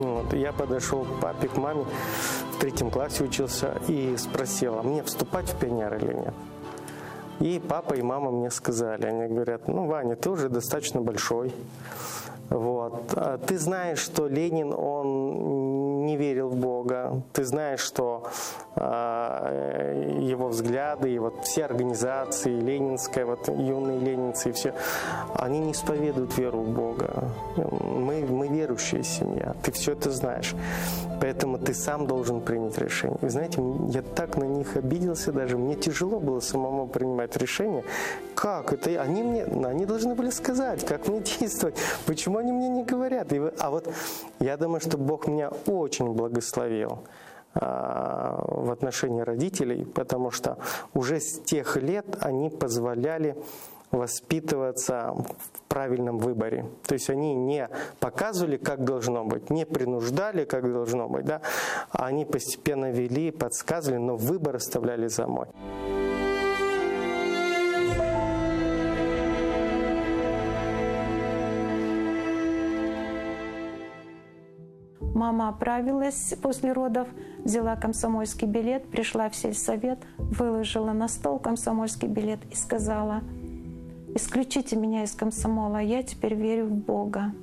Вот, я подошел к папе, к маме, в 3 классе учился, и спросил, а мне вступать в пионер или нет? И папа и мама мне сказали, они говорят, ну, Ваня, ты уже достаточно большой. Вот. Ты знаешь, что Ленин, он не верил в Бога. Ты знаешь, что его взгляды, и вот все организации, ленинская, вот юные ленинцы и все, они не исповедуют веру в Бога. Мы верующая семья, ты все это знаешь. Поэтому ты сам должен принять решение. Вы знаете, я так на них обиделся даже, мне тяжело было самому принимать решение. Как это? Они должны были сказать, как мне действовать. Почему они мне не говорят? А вот я думаю, что Бог меня очень благословил в отношении родителей, потому что уже с тех лет они позволяли воспитываться в правильном выборе. То есть они не показывали, как должно быть, не принуждали, как должно быть. Да? Они постепенно вели, подсказывали, но выбор оставляли за мной. Мама оправилась после родов, взяла комсомольский билет, пришла в сельсовет, выложила на стол комсомольский билет и сказала: «Исключите меня из комсомола, я теперь верю в Бога».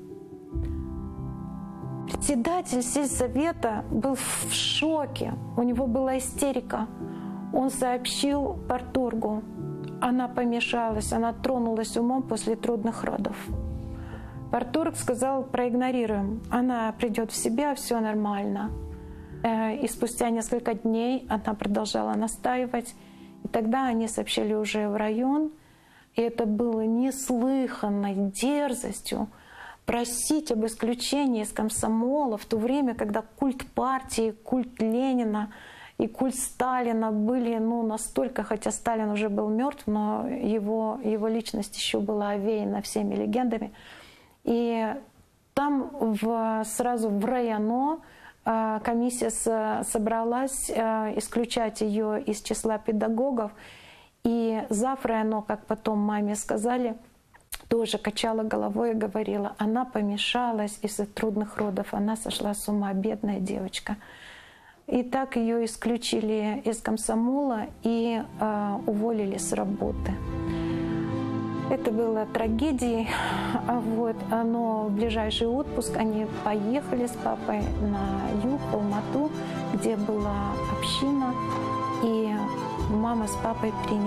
Председатель сельсовета был в шоке, у него была истерика. Он сообщил парторгу, она помешалась, она тронулась умом после трудных родов. Парторг сказал: проигнорируем, она придет в себя, все нормально. И спустя несколько дней она продолжала настаивать. И тогда они сообщили уже в район, и это было неслыханной дерзостью просить об исключении из комсомола в то время, когда культ партии, культ Ленина и культ Сталина были настолько, хотя Сталин уже был мертв, но его личность еще была овеяна всеми легендами. И там сразу в районо комиссия собралась исключать ее из числа педагогов. И зав. Районо, как потом маме сказали, тоже качала головой и говорила, она помешалась из-за трудных родов, она сошла с ума, бедная девочка. И так ее исключили из комсомола и уволили с работы. Это было трагедией, но в ближайший отпуск они поехали с папой на юг, в Алмату, где была община, и мама с папой приняли